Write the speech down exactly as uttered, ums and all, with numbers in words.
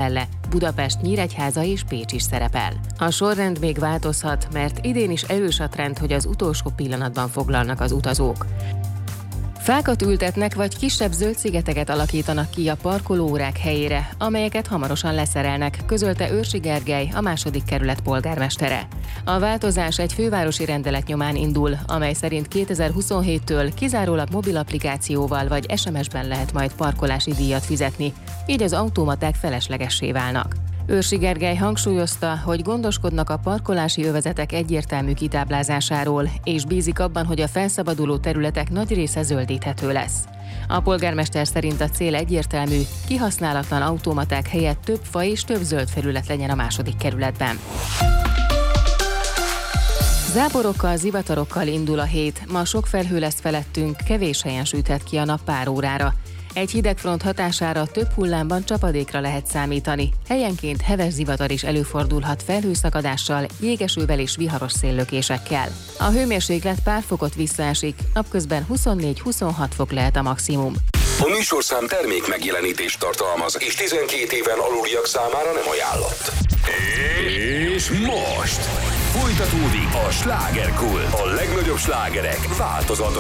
Csepel-Kőszeg-Kőszeg-Zelle, Budapest, Nyíregyháza és Pécs is szerepel. A sorrend még változhat, mert idén is erős a trend, hogy az utolsó pillanatban foglalnak az utazók. Fákat ültetnek, vagy kisebb zöld szigeteket alakítanak ki a parkolóórák helyére, amelyeket hamarosan leszerelnek, közölte Őrsi Gergely, a második kerület polgármestere. A változás egy fővárosi rendelet nyomán indul, amely szerint kétezer-huszonhéttől kizárólag mobil applikációval vagy es em es-ben lehet majd parkolási díjat fizetni, így az automaták feleslegessé válnak. Őrsi Gergely hangsúlyozta, hogy gondoskodnak a parkolási övezetek egyértelmű kitáblázásáról, és bízik abban, hogy a felszabaduló területek nagy része zöldíthető lesz. A polgármester szerint a cél egyértelmű, kihasználatlan automaták helyett több fa és több zöld felület legyen a második kerületben. Záporokkal, zivatarokkal indul a hét, ma sok felhő lesz felettünk, kevés helyen süthet ki a nap pár órára. Egy hidegfront hatására több hullámban csapadékra lehet számítani. Helyenként heves zivatar is előfordulhat felhőszakadással, jégesővel és viharos széllökésekkel. A hőmérséklet pár fokot visszaesik, napközben huszonnégy-huszonhat fok lehet a maximum. A műsorszám termék megjelenítést tartalmaz, és tizenkét éven aluliak számára nem ajánlott. És most folytatódik a slágerkult. A legnagyobb slágerek változatos